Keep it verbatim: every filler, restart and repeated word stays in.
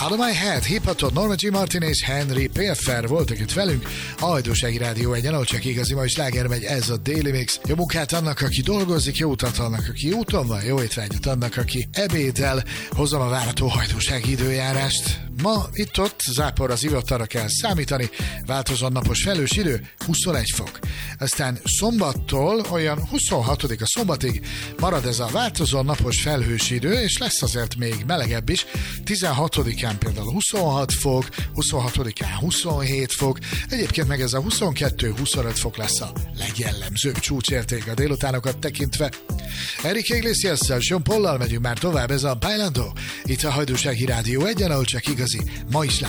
Out of My Head, Hiphatot, Norma G. Martin és Henry Pfeffer voltak itt velünk. A Hajdúsági Rádió egy, ahol csak igazi mai sláger megy, ez a Daily Mix. Jó munkát annak, aki dolgozik, jó utat annak, aki úton van, jó étvágyat annak, aki ebédel. Hozzam a várható hajdúsági időjárást. Ma itt-ott zápor az ivatarra kell számítani, változó napos felhős idő, huszonegy fok. Aztán szombattól olyan huszonhatodika szombatig marad ez a változó napos felhős idő, és lesz azért még melegebb is. tizenhatodikán például huszonhat fok, huszonhatodikán huszonhét fok, egyébként meg ez a huszonkettő-huszonöt fok lesz a legjellemzőbb csúcsérték a délutánokat tekintve. Erik Iglesiassal, Sean Paullal megyünk már tovább, ez a Bailando. Itt a Hajdúsági Rádió egyen, ahol csak igazi mai sláger.